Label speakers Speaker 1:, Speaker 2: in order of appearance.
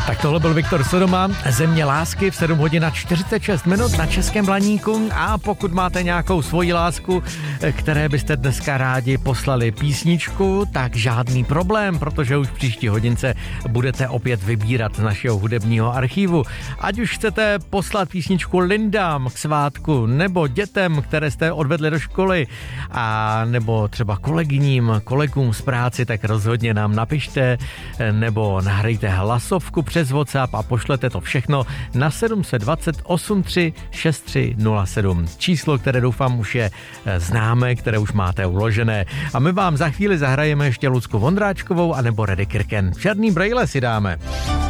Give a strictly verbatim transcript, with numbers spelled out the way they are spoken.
Speaker 1: Tak tohle byl Viktor Sodoma, Země lásky v sedm hodin a čtyřicet šest minut na Českém Blaníku. A pokud máte nějakou svoji lásku, které byste dneska rádi poslali písničku, tak žádný problém, protože už v příští hodince budete opět vybírat z našeho hudebního archivu. Ať už chcete poslat písničku Lindám k svátku, nebo dětem, které jste odvedli do školy, a nebo třeba kolegyním, kolegům z práci, tak rozhodně nám napište, nebo nahrajte hlasovku přes WhatsApp a pošlete to všechno na sedm dva nula osm tři šest tři nula sedm. Číslo, které doufám už je známé, které už máte uložené. A my vám za chvíli zahrajeme ještě Lucku Vondráčkovou anebo Reddy Kirken. Černý brejle si dáme.